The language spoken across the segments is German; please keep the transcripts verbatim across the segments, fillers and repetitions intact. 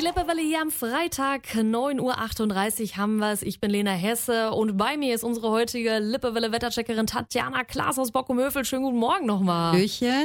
Lippewelle hier am Freitag, neun Uhr achtunddreißig haben wir es. Ich bin Lena Hesse und bei mir ist unsere heutige Lippewelle-Wettercheckerin Tatjana Klaas aus Bockum-Hövel. Schönen guten Morgen nochmal. Hallöchen.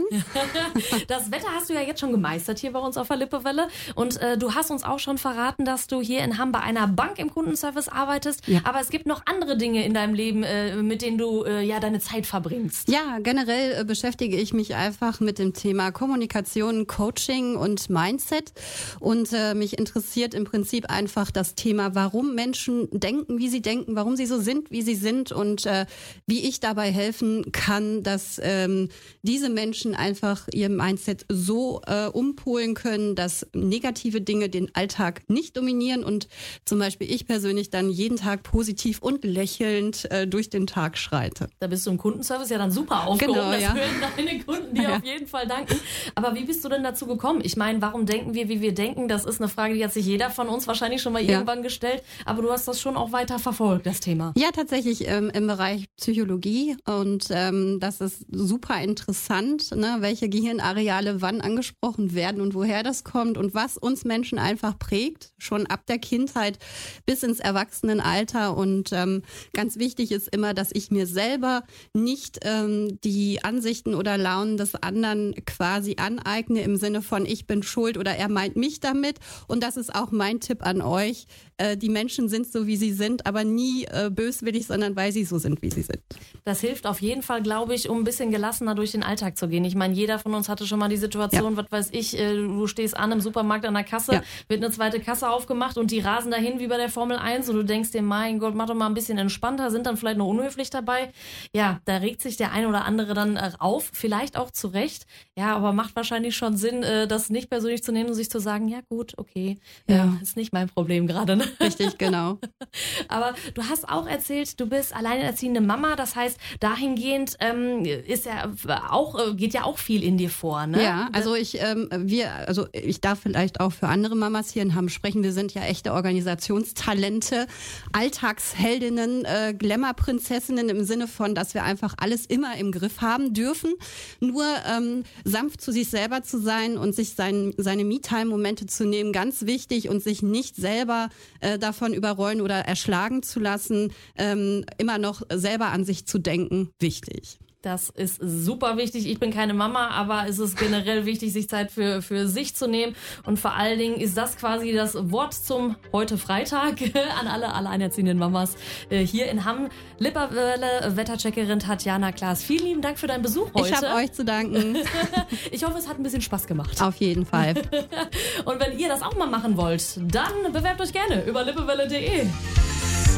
Das Wetter hast du ja jetzt schon gemeistert hier bei uns auf der Lippewelle und äh, du hast uns auch schon verraten, dass du hier in Hamm bei einer Bank im Kundenservice arbeitest. Ja. Aber es gibt noch andere Dinge in deinem Leben, äh, mit denen du äh, ja deine Zeit verbringst. Ja, generell äh, beschäftige ich mich einfach mit dem Thema Kommunikation, Coaching und Mindset und äh, mich interessiert im Prinzip einfach das Thema, warum Menschen denken, wie sie denken, warum sie so sind, wie sie sind und äh, wie ich dabei helfen kann, dass ähm, diese Menschen einfach ihr Mindset so äh, umpolen können, dass negative Dinge den Alltag nicht dominieren und zum Beispiel ich persönlich dann jeden Tag positiv und lächelnd äh, durch den Tag schreite. Da bist du im Kundenservice ja dann super aufgehoben. Genau, das ja. würden deine Kunden dir ja. auf jeden Fall danken. Aber wie bist du denn dazu gekommen? Ich meine, warum denken wir, wie wir denken? Das ist eine Frage, die hat sich jeder von uns wahrscheinlich schon mal ja. irgendwann gestellt. Aber du hast das schon auch weiter verfolgt, das Thema. Ja, tatsächlich ähm, im Bereich Psychologie. Und ähm, das ist super interessant, ne, welche Gehirnareale wann angesprochen werden und woher das kommt und was uns Menschen einfach prägt, schon ab der Kindheit bis ins Erwachsenenalter. Und ähm, ganz wichtig ist immer, dass ich mir selber nicht ähm, die Ansichten oder Launen des anderen quasi aneigne im Sinne von ich bin schuld oder er meint mich damit. Und das ist auch mein Tipp an euch. Äh, die Menschen sind so, wie sie sind, aber nie äh, böswillig, sondern weil sie so sind, wie sie sind. Das hilft auf jeden Fall, glaube ich, um ein bisschen gelassener durch den Alltag zu gehen. Ich meine, jeder von uns hatte schon mal die Situation, ja. was weiß ich, äh, du stehst an im Supermarkt an der Kasse, ja. wird eine zweite Kasse aufgemacht und die rasen dahin wie bei der Formel eins und du denkst dir, mein Gott, mach doch mal ein bisschen entspannter, sind dann vielleicht noch unhöflich dabei. Ja, da regt sich der ein oder andere dann auf, vielleicht auch zu Recht. Ja, aber macht wahrscheinlich schon Sinn, äh, das nicht persönlich zu nehmen und sich zu sagen, ja gut, okay, ja. äh, ist nicht mein Problem gerade. Ne? Richtig, genau. Aber du hast auch erzählt, du bist alleinerziehende Mama, das heißt, dahingehend ähm, ist ja auch, geht ja auch viel in dir vor, ne? Ja, also ich, ähm, wir, also ich darf vielleicht auch für andere Mamas hier in Hamm sprechen. Wir sind ja echte Organisationstalente, Alltagsheldinnen, äh, Glamour-Prinzessinnen im Sinne von, dass wir einfach alles immer im Griff haben dürfen. Nur ähm, sanft zu sich selber zu sein und sich sein, seine Me-Time-Momente zu nehmen, ganz wichtig und sich nicht selber äh, davon überrollen oder erschlagen zu lassen, ähm, immer noch selber an sich zu denken, wichtig. Das ist super wichtig. Ich bin keine Mama, aber es ist generell wichtig, sich Zeit für, für sich zu nehmen. Und vor allen Dingen ist das quasi das Wort zum heute Freitag an alle alleinerziehenden Mamas hier in Hamm. Lippewelle Wettercheckerin Tatjana Klaas. Vielen lieben Dank für deinen Besuch heute. Ich habe euch zu danken. Ich hoffe, es hat ein bisschen Spaß gemacht. Auf jeden Fall. Und wenn ihr das auch mal machen wollt, dann bewerbt euch gerne über lippewelle punkt de.